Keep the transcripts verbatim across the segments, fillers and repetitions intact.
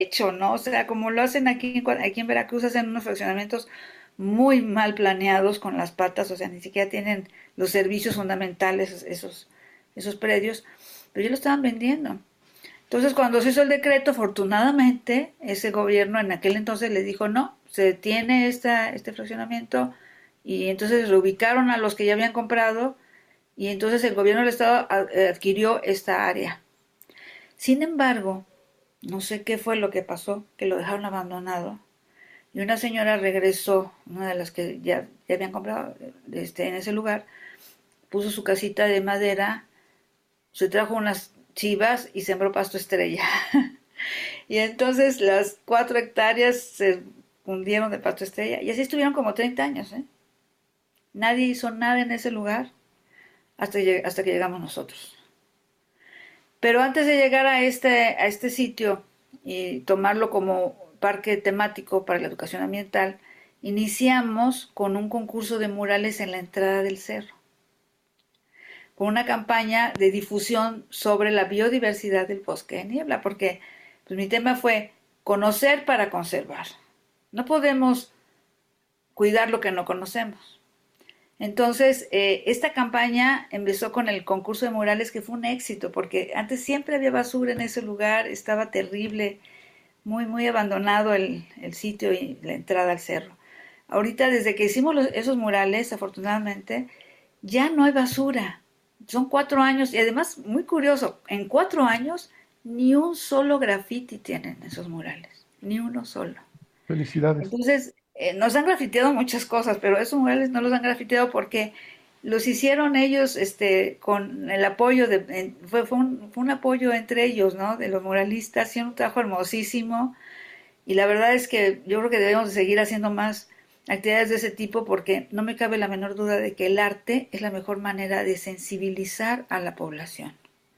hecho, ¿no? O sea, como lo hacen aquí, en aquí en Veracruz, hacen unos fraccionamientos muy mal planeados con las patas, o sea, ni siquiera tienen los servicios fundamentales esos, esos predios, pero ya lo estaban vendiendo. Entonces, cuando se hizo el decreto, afortunadamente, ese gobierno en aquel entonces les dijo, no, se detiene esta, este fraccionamiento, y entonces reubicaron a los que ya habían comprado, y entonces el gobierno del estado adquirió esta área. Sin embargo, no sé qué fue lo que pasó, que lo dejaron abandonado. Y una señora regresó, una de las que ya, ya habían comprado este, en ese lugar, puso su casita de madera, se trajo unas chivas y sembró pasto estrella. Y entonces las cuatro hectáreas se hundieron de pasto estrella. Y así estuvieron como treinta años. ¿eh? Nadie hizo nada en ese lugar hasta, hasta que llegamos nosotros. Pero antes de llegar a este, a este sitio y tomarlo como parque temático para la educación ambiental, iniciamos con un concurso de murales en la entrada del cerro, con una campaña de difusión sobre la biodiversidad del bosque de niebla, porque pues, mi tema fue conocer para conservar. No podemos cuidar lo que no conocemos. Entonces, eh, esta campaña empezó con el concurso de murales que fue un éxito, porque antes siempre había basura en ese lugar, estaba terrible, muy, muy abandonado el, el sitio y la entrada al cerro. Ahorita, desde que hicimos los, esos murales, afortunadamente, ya no hay basura. Son cuatro años y además, muy curioso, en cuatro años ni un solo graffiti tienen esos murales, ni uno solo. Felicidades. Entonces, eh, nos han grafiteado muchas cosas, pero esos murales no los han grafiteado porque los hicieron ellos este, con el apoyo de, en, fue, fue, un, fue un apoyo entre ellos, ¿no? De los muralistas, hicieron un trabajo hermosísimo y la verdad es que yo creo que debemos de seguir haciendo más actividades de ese tipo porque no me cabe la menor duda de que el arte es la mejor manera de sensibilizar a la población.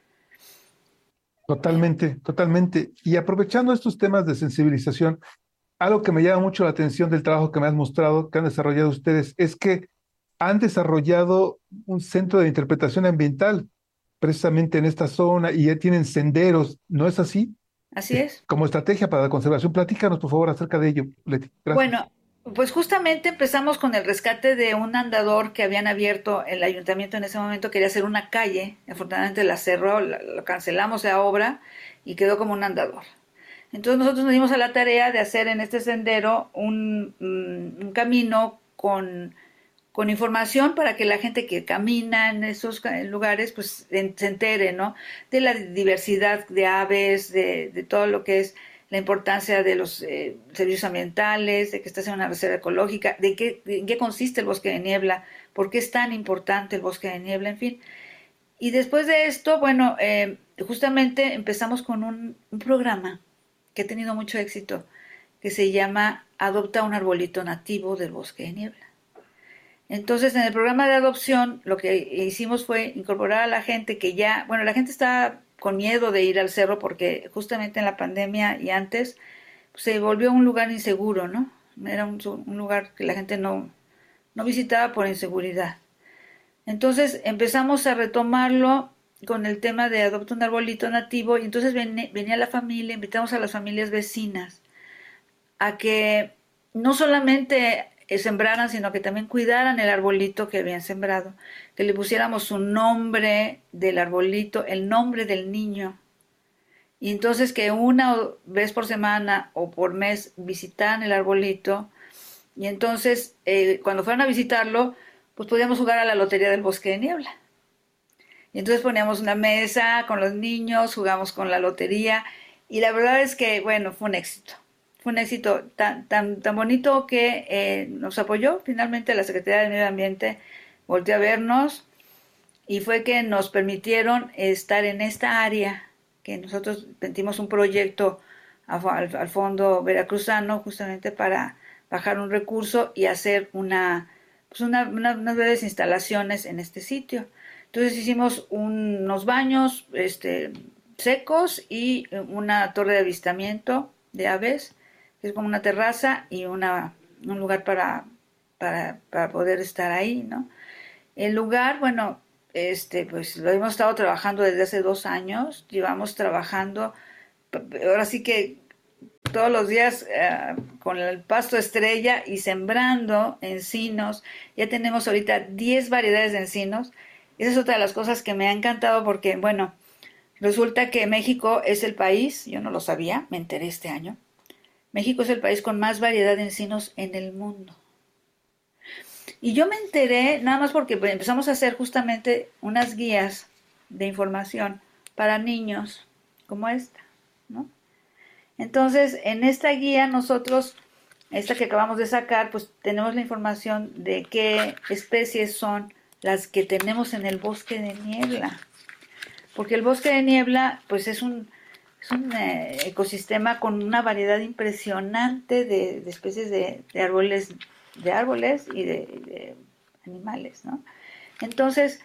Eh, Totalmente, totalmente. Y aprovechando estos temas de sensibilización, algo que me llama mucho la atención del trabajo que me has mostrado, que han desarrollado ustedes, es que han desarrollado un centro de interpretación ambiental precisamente en esta zona y ya tienen senderos, ¿no es así? Así Es es. como estrategia para la conservación. Platícanos, por favor, acerca de ello, Leti. Gracias. Bueno, pues justamente empezamos con el rescate de un andador que habían abierto el ayuntamiento en ese momento, quería hacer una calle, afortunadamente la cerró, la, lo cancelamos la obra y quedó como un andador. Entonces nosotros nos dimos a la tarea de hacer en este sendero un, mm, un camino con, con información para que la gente que camina en esos lugares pues se entere, ¿no? De la diversidad de aves, de, de todo lo que es la importancia de los eh, servicios ambientales, de que estás en una reserva ecológica, de qué, de en qué consiste el bosque de niebla, por qué es tan importante el bosque de niebla, en fin. Y después de esto, bueno, eh, justamente empezamos con un, un programa que ha tenido mucho éxito, que se llama Adopta un arbolito nativo del bosque de niebla. Entonces, en el programa de adopción, lo que hicimos fue incorporar a la gente que ya, bueno, la gente está con miedo de ir al cerro porque justamente en la pandemia y antes pues, se volvió un lugar inseguro, ¿no? Era un, un lugar que la gente no, no visitaba por inseguridad. Entonces empezamos a retomarlo con el tema de adopta un arbolito nativo y entonces ven, venía la familia, invitamos a las familias vecinas a que no solamente sembraran, sino que también cuidaran el arbolito que habían sembrado, que le pusiéramos su nombre del arbolito, el nombre del niño, y entonces que una vez por semana o por mes visitaran el arbolito, y entonces eh, cuando fueran a visitarlo, pues podíamos jugar a la lotería del bosque de niebla. Y entonces poníamos una mesa con los niños, jugamos con la lotería, y la verdad es que, bueno, fue un éxito. Fue un éxito tan, tan, tan bonito que eh, nos apoyó. Finalmente la Secretaría de Medio Ambiente volvió a vernos y fue que nos permitieron estar en esta área, que nosotros sentimos un proyecto al, al fondo veracruzano justamente para bajar un recurso y hacer una, pues una, una, unas breves instalaciones en este sitio. Entonces hicimos un, unos baños este, secos y una torre de avistamiento de aves, que es como una terraza y una, un lugar para, para, para poder estar ahí, ¿no? El lugar, bueno, este, pues lo hemos estado trabajando desde hace dos años, llevamos trabajando, ahora sí que todos los días eh, con el pasto estrella y sembrando encinos. Ya tenemos ahorita diez variedades de encinos. Esa es otra de las cosas que me ha encantado porque, bueno, resulta que México es el país, yo no lo sabía, me enteré este año, México es el país con más variedad de encinos en el mundo. Y yo me enteré nada más porque empezamos a hacer justamente unas guías de información para niños como esta, ¿no? Entonces, en esta guía nosotros, esta que acabamos de sacar, pues tenemos la información de qué especies son las que tenemos en el bosque de niebla. Porque el bosque de niebla, pues es un, es un eh, ecosistema con una variedad impresionante de, de especies de, de árboles, de árboles y de, de animales, ¿no? Entonces,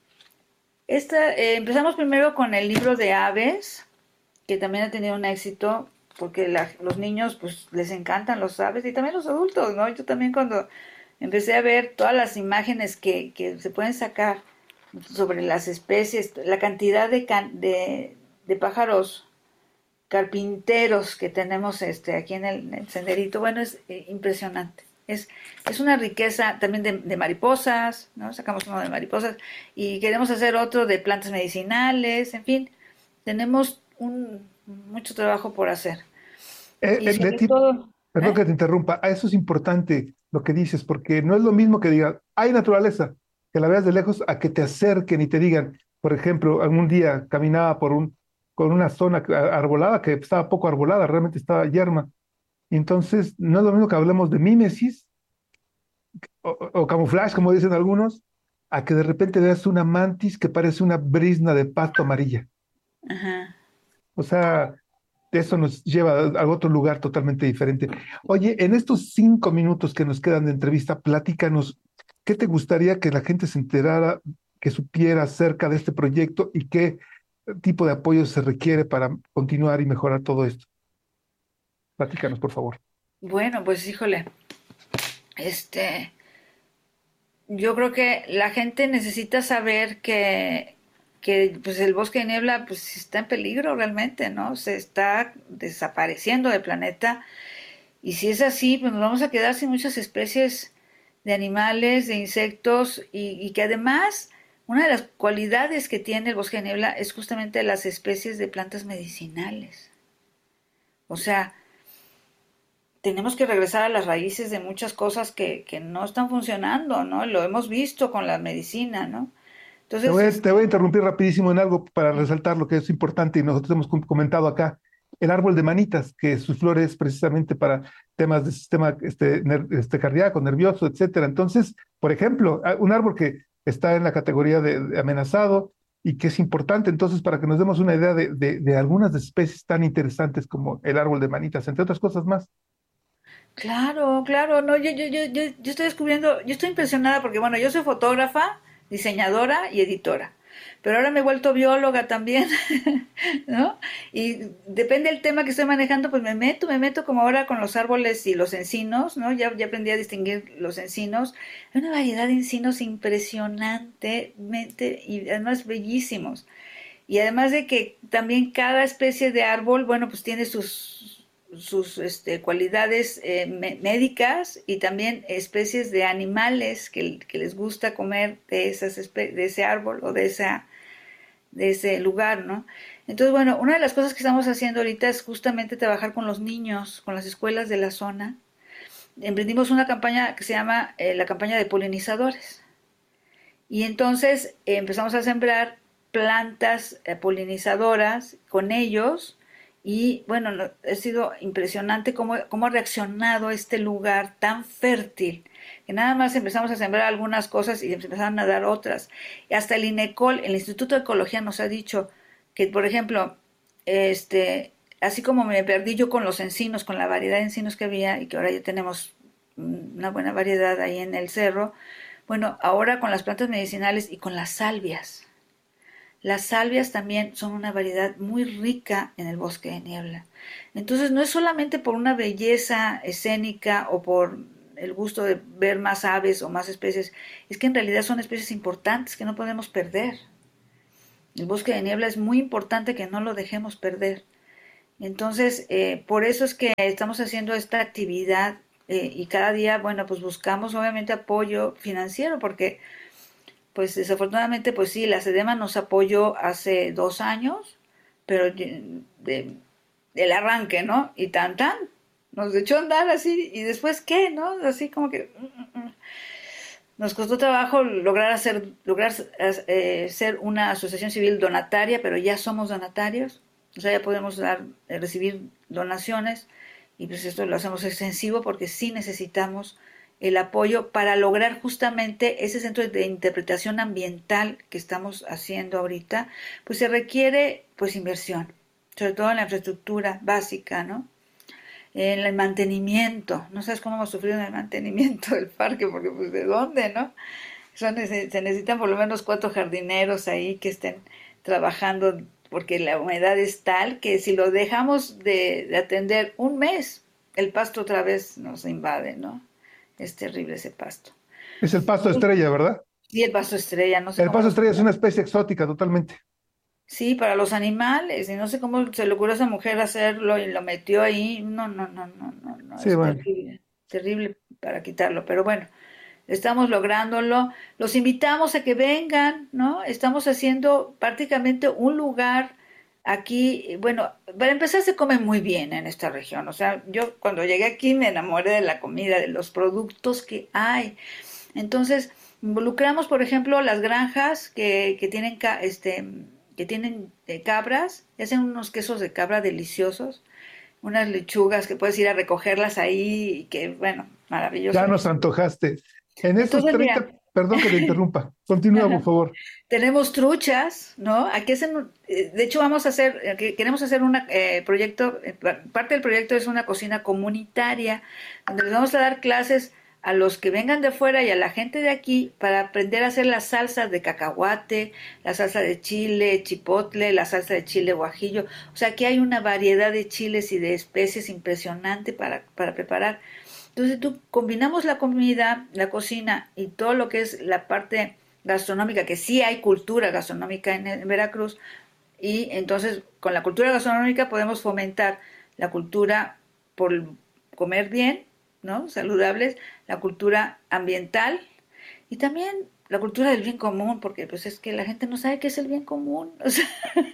esta, eh, empezamos primero con el libro de aves, que también ha tenido un éxito porque la, los niños pues les encantan los aves y también los adultos, ¿no? Yo también cuando empecé a ver todas las imágenes que, que se pueden sacar sobre las especies, la cantidad de, can, de, de pájaros carpinteros que tenemos este, aquí en el, en el senderito, bueno, es eh, impresionante. Es, es una riqueza también de, de mariposas, ¿no? Sacamos uno de mariposas y queremos hacer otro de plantas medicinales, en fin, tenemos un, mucho trabajo por hacer. Eh, Y eh, sobre Leti, todo, perdón ¿eh? que te interrumpa, a eso es importante lo que dices, porque no es lo mismo que digan, hay naturaleza, que la veas de lejos, a que te acerquen y te digan, por ejemplo, algún día caminaba por un, con una zona que- a- arbolada que estaba poco arbolada, realmente estaba yerma. Y entonces, no es lo mismo que hablemos de mímesis o, o- o camuflaje, como dicen algunos, a que de repente veas una mantis que parece una brisna de pasto amarilla. Ajá. O sea, eso nos lleva a a otro lugar totalmente diferente. Oye, en estos cinco minutos que nos quedan de entrevista, platícanos, ¿qué te gustaría que la gente se enterara, que supiera acerca de este proyecto y qué tipo de apoyo se requiere para continuar y mejorar todo esto? Platícanos, por favor. Bueno, pues híjole, este, yo creo que la gente necesita saber que, que pues el bosque de niebla pues está en peligro realmente, ¿no? Se está desapareciendo del planeta y si es así, pues nos vamos a quedar sin muchas especies de animales, de insectos y, y que además una de las cualidades que tiene el bosque de niebla es justamente las especies de plantas medicinales. O sea, tenemos que regresar a las raíces de muchas cosas que, que no están funcionando, ¿no? Lo hemos visto con la medicina, ¿no? Te Entonces, voy a, te voy a este, interrumpir rapidísimo en algo para resaltar lo que es importante y nosotros hemos com- comentado acá. El árbol de manitas, que sus flores precisamente para temas de sistema este, ner- este, cardíaco, nervioso, etcétera. Entonces, por ejemplo, a- un árbol que está en la categoría de, de amenazado y que es importante, entonces, para que nos demos una idea de, de, de algunas especies tan interesantes como el árbol de manitas, entre otras cosas más. claro, claro, no, yo, yo, yo, yo, yo estoy descubriendo, yo estoy impresionada porque, bueno, yo soy fotógrafa, diseñadora y editora, pero ahora me he vuelto bióloga también, ¿no? Y depende del tema que estoy manejando, pues me meto, me meto como ahora con los árboles y los encinos, ¿no? Ya, ya aprendí a distinguir los encinos. Hay una variedad de encinos impresionantemente y además bellísimos. Y además de que también cada especie de árbol, bueno, pues tiene sus, sus este, cualidades eh, médicas y también especies de animales que, que les gusta comer de, esas de ese árbol o de, esa, de ese lugar, ¿no? Entonces, bueno, una de las cosas que estamos haciendo ahorita es justamente trabajar con los niños, con las escuelas de la zona. Emprendimos una campaña que se llama eh, la campaña de polinizadores. Y entonces eh, empezamos a sembrar plantas eh, polinizadoras con ellos y bueno, no, ha sido impresionante cómo, cómo ha reaccionado este lugar tan fértil, que nada más empezamos a sembrar algunas cosas y empezaron a dar otras. Y hasta el INECOL, el Instituto de Ecología, nos ha dicho que, por ejemplo, este, así como me perdí yo con los encinos, con la variedad de encinos que había y que ahora ya tenemos una buena variedad ahí en el cerro, bueno, ahora con las plantas medicinales y con las salvias. Las salvias también son una variedad muy rica en el bosque de niebla. Entonces no es solamente por una belleza escénica o por el gusto de ver más aves o más especies, es que en realidad son especies importantes que no podemos perder. El bosque de niebla es muy importante que no lo dejemos perder. Entonces, eh, por eso es que estamos haciendo esta actividad eh, y cada día, bueno, pues buscamos obviamente apoyo financiero porque, pues desafortunadamente, pues sí, la SEDEMA nos apoyó hace dos años, pero de, de- del arranque, ¿no? Y tan tan, nos echó a andar así y después qué, ¿no? Así como que mm, mm, mm. Nos costó trabajo lograr hacer, lograr eh, ser una asociación civil donataria, pero ya somos donatarios, o sea, ya podemos dar, eh, recibir donaciones y pues esto lo hacemos extensivo porque sí necesitamos el apoyo para lograr justamente ese centro de interpretación ambiental que estamos haciendo ahorita, pues se requiere pues inversión, sobre todo en la infraestructura básica, ¿no? En el mantenimiento, no sabes cómo hemos sufrido en el mantenimiento del parque, porque pues de dónde, ¿no? Son, se necesitan por lo menos cuatro jardineros ahí que estén trabajando, porque la humedad es tal que si lo dejamos de, de atender un mes, el pasto otra vez nos invade, ¿no? Es terrible ese pasto. Es el pasto estrella, ¿verdad? Sí, el pasto estrella, no sé El cómo pasto lo... estrella es una especie exótica totalmente. Sí, para los animales, y no sé cómo se le ocurrió a esa mujer hacerlo y lo metió ahí. No, no, no, no, no, no, Sí, es bueno. terrible, terrible para quitarlo, pero bueno, estamos lográndolo. Los invitamos a que vengan, ¿no? Estamos haciendo prácticamente un lugar aquí, bueno, para empezar se come muy bien en esta región, o sea, yo cuando llegué aquí me enamoré de la comida, de los productos que hay. Entonces, involucramos, por ejemplo, las granjas que, que tienen, ca- este, que tienen eh, cabras, y hacen unos quesos de cabra deliciosos, unas lechugas que puedes ir a recogerlas ahí, y que, bueno, Ya maravilloso. nos antojaste. En estos Entonces, treinta, mira, perdón que te interrumpa. Continúa, por favor. tenemos truchas, ¿no? Aquí hacen, eh, de hecho vamos a hacer, eh, que- queremos hacer un proyecto, eh, pa- parte del proyecto es una cocina comunitaria, donde les vamos a dar clases a los que vengan de fuera y a la gente de aquí para aprender a hacer las salsas de cacahuate, la salsa de chile, chipotle, la salsa de chile guajillo. O sea, aquí hay una variedad de chiles y de especies impresionante para, para preparar. Entonces tú combinamos la comida, la cocina y todo lo que es la parte gastronómica, que sí hay cultura gastronómica en, en Veracruz, y entonces con la cultura gastronómica podemos fomentar la cultura por comer bien, ¿no? Saludables, la cultura ambiental y también la cultura del bien común, porque pues es que la gente no sabe qué es el bien común, o sea,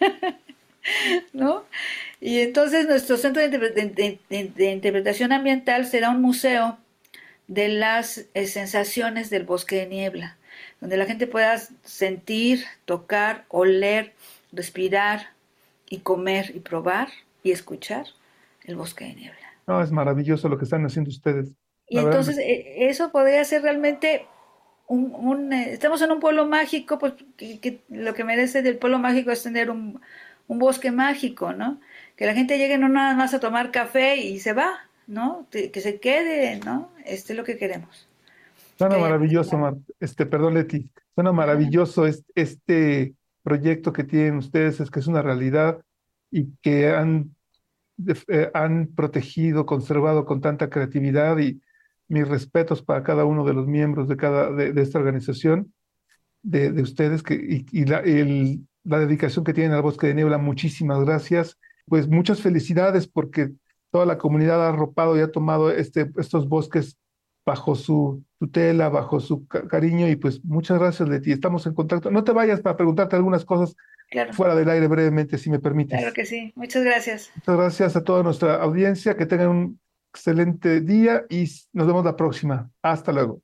¿no? Y entonces nuestro centro de, de, de, de interpretación ambiental será un museo de las eh, sensaciones del bosque de niebla, donde la gente pueda sentir, tocar, oler, respirar y comer y probar y escuchar el bosque de niebla. No, es maravilloso lo que están haciendo ustedes. Y La verdad, entonces eh, eso podría ser realmente un, un eh, estamos en un pueblo mágico, pues que, que lo que merece del pueblo mágico es tener un, un bosque mágico, ¿no? Que la gente llegue no nada más a tomar café y se va, ¿no? Que, que se quede, ¿no? Este es lo que queremos, que suena haya más. maravilloso, Mar- este, perdón, Leti. Suena maravilloso es- este proyecto que tienen ustedes, es que es una realidad y que han, def- eh, han protegido, conservado con tanta creatividad y mis respetos para cada uno de los miembros de cada de, de esta organización, de, de ustedes que, y, y la, el- la dedicación que tienen al Bosque de Niebla. Muchísimas gracias. Pues muchas felicidades porque toda la comunidad ha arropado y ha tomado este, estos bosques bajo su tutela, bajo su ca- cariño y pues muchas gracias, Leti. Estamos en contacto. No te vayas para preguntarte algunas cosas Claro, fuera del aire brevemente, si me claro permites. que sí. Muchas gracias. Muchas gracias a toda nuestra audiencia, que tengan un excelente día y nos vemos la próxima. Hasta luego.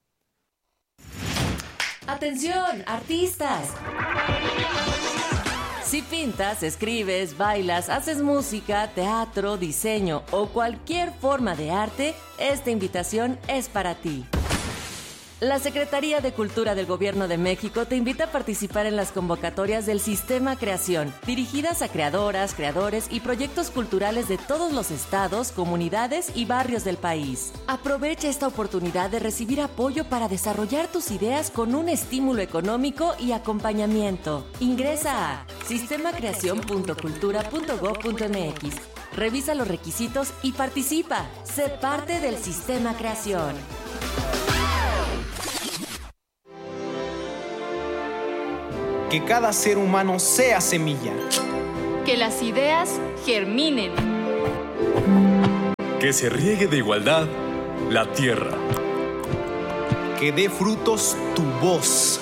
¡Atención, artistas! Si pintas, escribes, bailas, haces música, teatro, diseño o cualquier forma de arte, esta invitación es para ti. La Secretaría de Cultura del Gobierno de México te invita a participar en las convocatorias del Sistema Creación, dirigidas a creadoras, creadores y proyectos culturales de todos los estados, comunidades y barrios del país. Aprovecha esta oportunidad de recibir apoyo para desarrollar tus ideas con un estímulo económico y acompañamiento. Ingresa a sistema creación punto cultura punto gob punto mx. Revisa los requisitos y participa. Sé parte del Sistema Creación. Que cada ser humano sea semilla. Que las ideas germinen. Que se riegue de igualdad la tierra. Que dé frutos tu voz.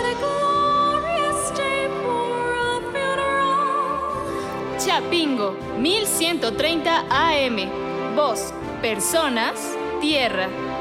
Chapingo, mil ciento treinta A M. Voz, personas, tierra.